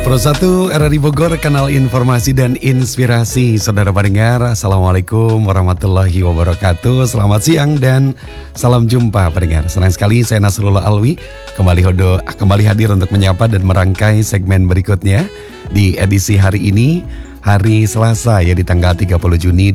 91 RRI Bogor, kanal informasi dan inspirasi. Saudara pendengar, Assalamualaikum warahmatullahi wabarakatuh. Selamat siang dan salam jumpa pendengar. Senang sekali saya Nasrullah Alwi kembali hadir untuk menyapa dan merangkai segmen berikutnya di edisi hari ini, hari Selasa ya, di tanggal 30 Juni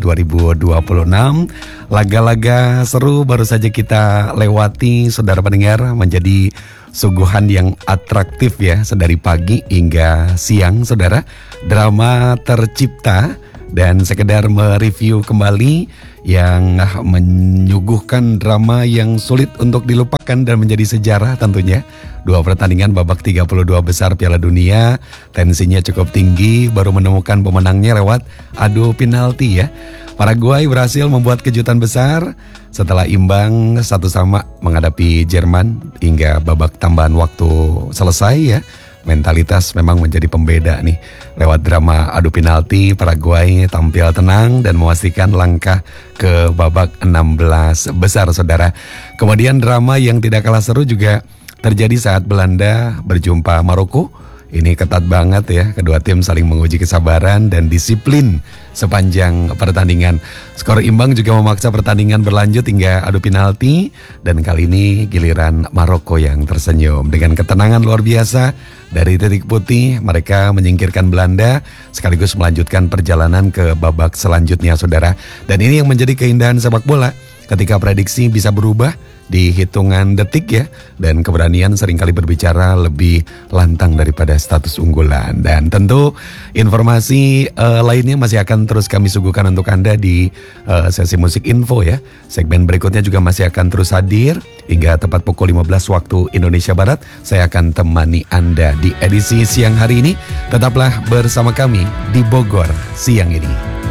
2026. Laga-laga seru baru saja kita lewati, saudara pendengar, menjadi suguhan yang atraktif ya, sedari pagi hingga siang saudara. Drama tercipta dan sekedar mereview kembali yang menyuguhkan drama yang sulit untuk dilupakan dan menjadi sejarah tentunya. Dua pertandingan babak 32 besar Piala Dunia, tensinya cukup tinggi, baru menemukan pemenangnya lewat adu penalti ya. Paraguay berhasil membuat kejutan besar setelah imbang 1-1 menghadapi Jerman hingga babak tambahan waktu selesai ya. Mentalitas memang menjadi pembeda nih. Lewat drama adu penalti, Paraguay tampil tenang dan memastikan langkah ke babak 16 besar saudara. Kemudian drama yang tidak kalah seru juga terjadi saat Belanda berjumpa Maroko. Ini ketat banget ya, kedua tim saling menguji kesabaran dan disiplin sepanjang pertandingan. Skor imbang juga memaksa pertandingan berlanjut hingga adu penalti, dan kali ini giliran Maroko yang tersenyum. Dengan ketenangan luar biasa dari titik putih, mereka menyingkirkan Belanda sekaligus melanjutkan perjalanan ke babak selanjutnya saudara. Dan ini yang menjadi keindahan sepak bola, ketika prediksi bisa berubah di hitungan detik ya, dan keberanian seringkali berbicara lebih lantang daripada status unggulan. Dan tentu informasi lainnya masih akan terus kami suguhkan untuk Anda di sesi musik info ya. Segmen berikutnya juga masih akan terus hadir hingga tepat pukul 15 waktu Indonesia Barat. Saya akan temani Anda di edisi siang hari ini. Tetaplah bersama kami di Bogor siang ini.